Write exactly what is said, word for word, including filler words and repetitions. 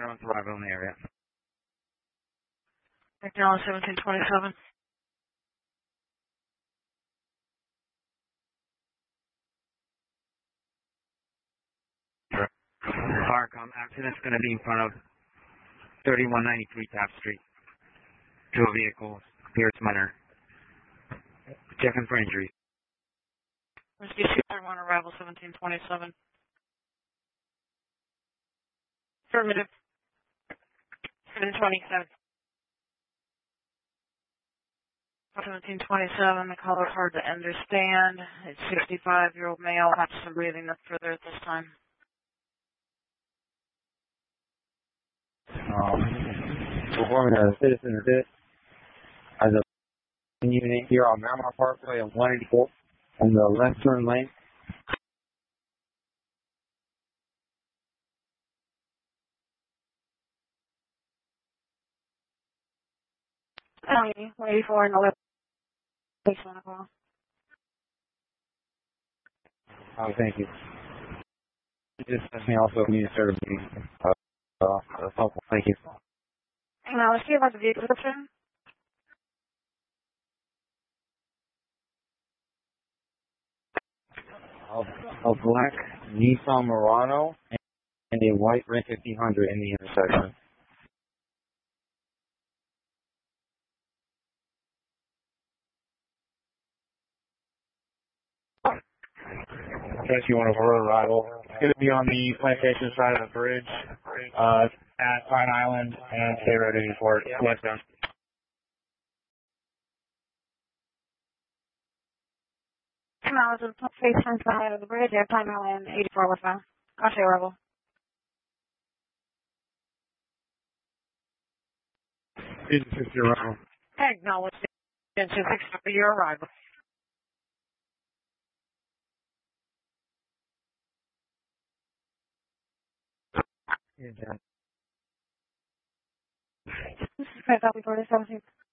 on arrival in the area. Acknowledge seventeen twenty-seven. Firecom accident's going to be in front of thirty-one ninety-three Taft Street. Two vehicles, appears minor. Checking for injuries. Whiskey Sierra one, arrival seventeen twenty-seven. Affirmative. seven twenty-seven. seventeen twenty-seven, the color hard to understand. It's sixty-five-year-old male, have some breathing up further at this time. Um, performing a citizen assist as a unit here on Mount Parkway at one eighty-four on the left turn lane. one eighty-four in the left. Oh, thank you. Just let me also need a service meeting. Uh, uh, that's helpful. Thank you. Now, let's see about the vehicle description. A, a black Nissan Murano and a white Ram fifteen hundred in the intersection. Yes, you want a road arrival. It's going to be on the plantation side of the bridge uh, at Pine Island and State Road eighty-four, westbound. Now, it's a face front side of the bridge at Pine Island, eighty-four westbound. Caution arrival. Agent sixty arrival. Acknowledge attention six for your arrival. Yeah, John. This is Craig, copy for the seventeenth.